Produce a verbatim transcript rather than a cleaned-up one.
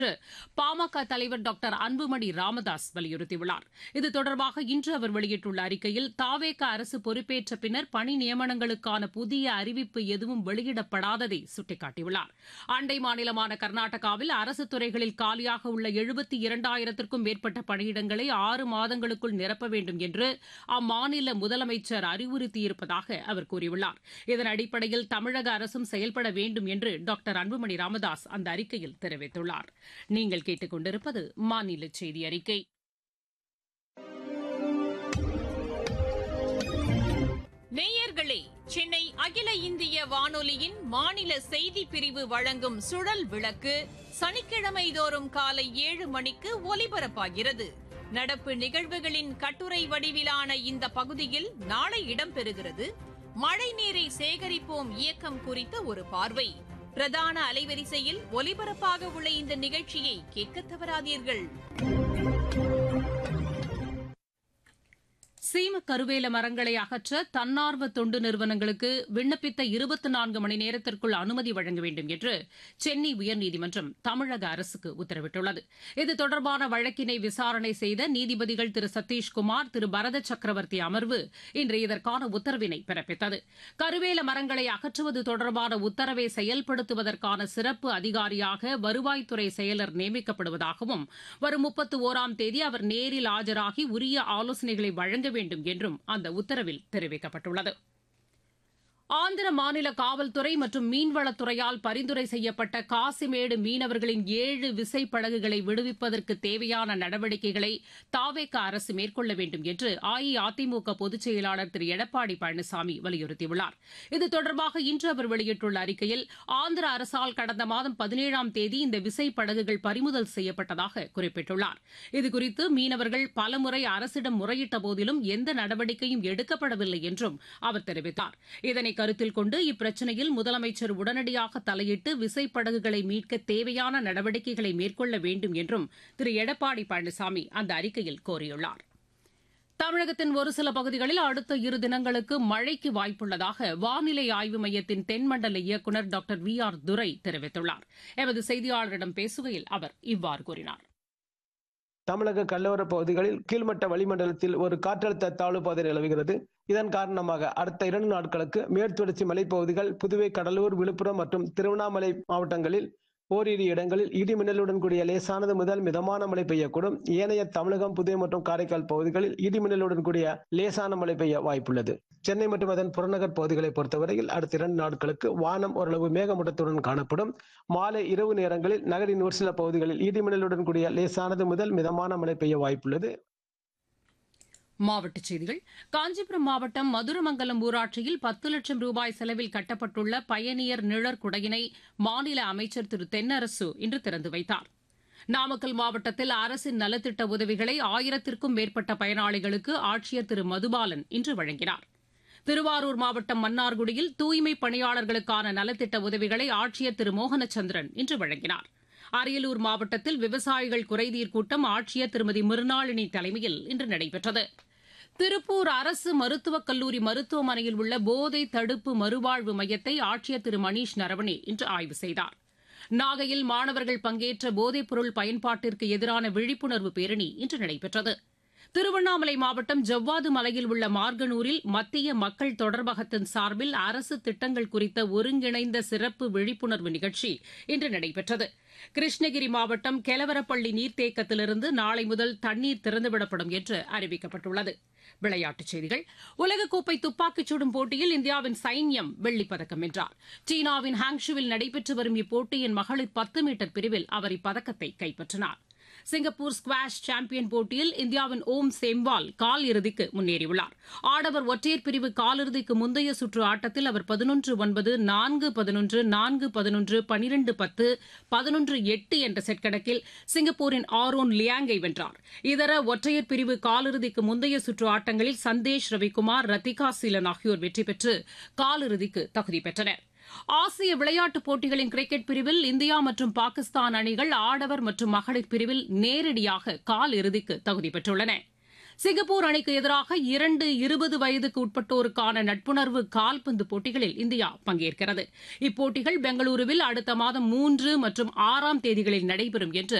பாமக தலைவர் டாக்டர் அன்புமணி ராமதாஸ் வலியுறுத்தியுள்ளார். இது தொடர்பாக இன்று அவர் வெளியிட்டுள்ள அறிக்கையில், தாவேக அரசு பொறுப்பேற்ற பின்னர் பணி நியமனங்களுக்கான புதிய அறிவிப்பு எதுவும் வெளியிடப்படாததை சுட்டிக்காட்டியுள்ளார். அண்டை மாநிலமான கர்நாடகாவில் அரசு துறைகளில் காலியாக உள்ள எழுபத்தி இரண்டாயிரத்திற்கும் மேற்பட்ட பணியிடங்களை ஆறு மாதங்களுக்குள் நிரப்ப வேண்டும் என்று அம்மாநில முதலமைச்சர் அறிவுறுத்தியிருப்பதாக அவர் கூறியுள்ளார். இதன் அடிப்படையில் தமிழக அரசும் செயல்பட வேண்டும் என்று டாக்டர் அன்புமணி ராமதாஸ் அந்த அறிக்கையில் தெரிவித்துள்ளார். நீங்கள் கேட்டுக் கொண்டிருப்பது மாநில செய்தி அறிக்கை. நேயர்களே, சென்னை அகில இந்திய வானொலியின் மாநில செய்தி பிரிவு வழங்கும் சுழல் விளக்கு சனிக்கிழமை தோறும் காலை ஏழு மணிக்கு ஒலிபரப்பாகிறது. நடப்பு நிகழ்வுகளின் கட்டுரை வடிவிலான இந்த பகுதியில் நாளை இடம்பெறுகிறது மழைநீரை சேகரிப்போம் இயக்கம் குறித்த ஒரு பார்வை. பிரதான அலைவரிசையில் ஒலிபரப்பாக உள்ள இந்த நிகழ்ச்சியை கேட்க தவறாதீர்கள். சீம கருவேல மரங்களை அகற்ற தன்னார்வ தொண்டு நிறுவனங்களுக்கு விண்ணப்பித்த இருபத்தி நான்கு மணி நேரத்திற்குள் அனுமதி வழங்க வேண்டும் என்று சென்னை உயர்நீதிமன்றம் தமிழக அரசுக்கு உத்தரவிட்டுள்ளது. இது தொடர்பான வழக்கினை விசாரணை செய்த நீதிபதிகள் திரு சதீஷ்குமார், திரு பரத சக்கரவர்த்தி அமர்வு இன்று இதற்கான உத்தரவினை பிறப்பித்தது. கருவேல மரங்களை அகற்றுவது தொடர்பான உத்தரவை செயல்படுத்துவதற்கான சிறப்பு அதிகாரியாக வருவாய்த்துறை செயலர் நியமிக்கப்படுவதாகவும், வரும் முப்பத்தி ஒராம் தேதி அவர் நேரில் ஆஜராகி உரிய ஆலோசனைகளை வழங்க வேண்டும் என்றும் அந்த உத்தரவில் தெரிவிக்கப்பட்டுள்ளது. ஆந்திர மாநில காவல்துறை மற்றும் மீன்வளத்துறையால் பரிந்துரை செய்யப்பட்ட காசிமேடு மீனவர்களின் ஏழு விசைப்படகுகளை விடுவிப்பதற்கு தேவையான நடவடிக்கைகளை தாவேக அரசு மேற்கொள்ள வேண்டும் என்று அஇஅதிமுக பொதுச் செயலாளர் திரு எடப்பாடி பழனிசாமி வலியுறுத்தியுள்ளார். இது தொடர்பாக இன்று அவர் வெளியிட்டுள்ள அறிக்கையில், ஆந்திர அரசால் கடந்த மாதம் பதினேழாம் தேதி இந்த விசைப்படகுகள் பறிமுதல் செய்யப்பட்டதாக குறிப்பிட்டுள்ளார். இதுகுறித்து மீனவர்கள் பலமுறை அரசிடம் முறையிட்ட போதிலும் எந்த நடவடிக்கையும் எடுக்கப்படவில்லை என்றும் அவர் தெரிவித்தார். இதனை கருத்தில் கொண்டு இப்பிரச்சினையில் முதலமைச்சர் உடனடியாக தலையிட்டு விசைப்படகுகளை மீட்க தேவையான நடவடிக்கைகளை மேற்கொள்ள வேண்டும் என்றும் திரு எடப்பாடி பழனிசாமி அந்த அறிக்கையில் கோரியுள்ளார். தமிழகத்தின் ஒரு சில பகுதிகளில் அடுத்த இரு தினங்களுக்கு மழைக்கு வாய்ப்புள்ளதாக வானிலை ஆய்வு மையத்தின் தென்மண்டல இயக்குநர் டாக்டர் வி ஆர் துரை தெரிவித்துள்ளார். எமது செய்தியாளரிடம் பேசுகையில் அவர் இவ்வாறு கூறினார். தமிழக கடலோர பகுதிகளில் கீழ்மட்ட வளிமண்டலத்தில் ஒரு காற்றழுத்த தாழ்வு பாதை நிலவுகிறது. இதன் காரணமாக அடுத்த இரண்டு நாட்களுக்கு மேற்குத்தொடர்ச்சி மலைப்பகுதிகள், புதுவை, கடலூர், விழுப்புரம் மற்றும் திருவண்ணாமலை மாவட்டங்களில் ஓரிரு இடங்களில் இடி மின்னலுடன் கூடிய லேசானது முதல் மிதமான மழை பெய்யக்கூடும். ஏனைய தமிழகம், புதுவை மற்றும் காரைக்கால் பகுதிகளில் இடி மின்னலுடன் கூடிய லேசான மழை பெய்ய வாய்ப்புள்ளது. சென்னை மற்றும் அதன் புறநகர் பகுதிகளை பொறுத்தவரையில் அடுத்த இரண்டு நாட்களுக்கு வானம் ஓரளவு மேகமூட்டத்துடன் காணப்படும். மாலை இரவு நேரங்களில் நகரின் ஒரு சில பகுதிகளில் இடி மின்னலுடன் கூடிய லேசானது முதல் மிதமான மழை பெய்ய வாய்ப்புள்ளது. மாவட்டச் செய்திகள். காஞ்சிபுரம் மாவட்டம் மதுரமங்கலம் ஊராட்சியில் பத்து லட்சம் ரூபாய் செலவில் கட்டப்பட்டுள்ள பயணியர் நிழற்குடையினை மாநில அமைச்சர் திரு தென்னரசு இன்று திறந்து வைத்தார். நாமக்கல் மாவட்டத்தில் அரசின் நலத்திட்ட உதவிகளை ஆயிரத்திற்கும் மேற்பட்ட பயனாளிகளுக்கு ஆட்சியர் திரு மதுபாலன் இன்று வழங்கினார். திருவாரூர் மாவட்டம் மன்னார்குடியில் தூய்மைப் பணியாளர்களுக்கான நலத்திட்ட உதவிகளை ஆட்சியர் திரு மோகனச்சந்திரன் இன்று வழங்கினார். அரியலூர் மாவட்டத்தில் விவசாயிகள் குறைதீர் கூட்டம் ஆட்சியர் திருமதி மிருணாளினி தலைமையில் இன்று நடைபெற்றது. திருப்பூர் அரசு மருத்துவக் கல்லூரி மருத்துவமனையில் உள்ள போதை தடுப்பு மறுவாழ்வு மையத்தை ஆட்சியர் திரு மணீஷ் நரவணே இன்று ஆய்வு செய்தார். நாகையில் மாணவர்கள் பங்கேற்ற போதைப் பொருள் பயன்பாட்டிற்கு எதிரான விழிப்புணர்வு பேரணி இன்று நடைபெற்றது. திருவண்ணாமலை மாவட்டம் ஜவ்வாது மலையில் உள்ள மார்கனூரில் மத்திய மக்கள் தொடர்பகத்தின் சார்பில் அரசு திட்டங்கள் குறித்த ஒருங்கிணைந்த சிறப்பு விழிப்புணர்வு நிகழ்ச்சி இன்று நடைபெற்றது. கிருஷ்ணகிரி மாவட்டம் கெலவரப்பள்ளி நீர்த்தேக்கத்திலிருந்து நாளை முதல் தண்ணீர் திறந்துவிடப்படும் என்று அறிவிக்கப்பட்டுள்ளது. விளையாட்டுச் செய்திகள். உலகக்கோப்பை துப்பாக்கிச் சுடும் போட்டியில் இந்தியாவின் சைன்யம் வெள்ளிப்பதக்கம் வென்றார். சீனாவின் ஹாங்ஷுவில் நடைபெற்று வரும் இப்போட்டியின் மகளிர் பத்து மீட்டர் பிரிவில் அவர் இப்பதக்கத்தை கைப்பற்றினார். சிங்கப்பூர் ஸ்குவாஷ் சாம்பியன் போட்டியில் இந்தியாவின் ஓம் சேம்வால் கால் இறுதிக்கு முன்னேறியுள்ளார். ஆடவர் ஒற்றையர் பிரிவு காலிறுதிக்கு முந்தைய சுற்று ஆட்டத்தில் அவர் பதினொன்று ஒன்பது, நான்கு பதினொன்று, நான்கு பதினொன்று, பனிரெண்டு பத்து, பதினொன்று எட்டு என்ற செட் கணக்கில் சிங்கப்பூரின் ஆரோன் லியாங்கை வென்றார். இதர ஒற்றையர் பிரிவு காலிறுதிக்கு முந்தைய சுற்று ஆட்டங்களில் சந்தேஷ் ரவிக்குமார், ரத்திகா சீலன் ஆகியோர் வெற்றி பெற்று காலிறுதிக்கு தகுதி பெற்றனர். ஆசிய விளையாட்டுப் போட்டிகளின் கிரிக்கெட் பிரிவில் இந்தியா மற்றும் பாகிஸ்தான் அணிகள் ஆடவர் மற்றும் மகளிர் பிரிவில் நேரடியாக கால் இறுதிக்கு தகுதி பெற்றுள்ளன. சிங்கப்பூர் அணிக்கு எதிராக இரண்டு இருபது வயதுக்கு உட்பட்டோருக்கான நட்புணர்வு கால்பந்து போட்டிகளில் இந்தியா பங்கேற்கிறது. இப்போட்டிகள் பெங்களூருவில் அடுத்த மாதம் மூன்று மற்றும் ஆறாம் தேதிகளில் நடைபெறும் என்று